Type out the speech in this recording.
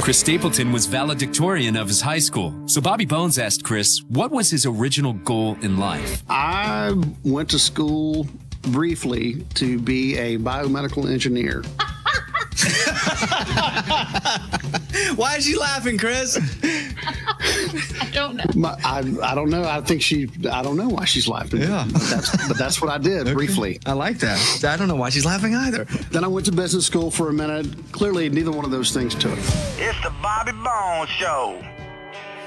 Chris Stapleton was valedictorian of his high school. So Bobby Bones asked Chris, what was his original goal in life? I went to school briefly to be a biomedical engineer. Why is she laughing, Chris? I don't know. I don't know. I don't know why she's laughing. Yeah. But that's what I did briefly. I like that. I don't know why she's laughing either. Then I went to business school for a minute. Clearly, neither one of those things took. It's the Bobby Bones Show.